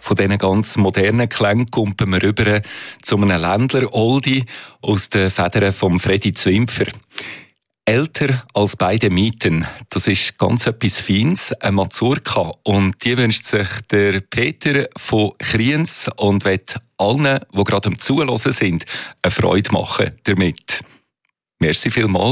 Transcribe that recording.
Von diesen ganz modernen Klängen kommen wir rüber zu einem Ländler-Oldie aus den Federn von Freddy Zwimpfer. «Älter als beide Mieten», das ist ganz etwas Feines, eine Mazurka. Und die wünscht sich der Peter von Kriens und will allen, die gerade am Zuhören sind, eine Freude machen damit. Merci vielmals.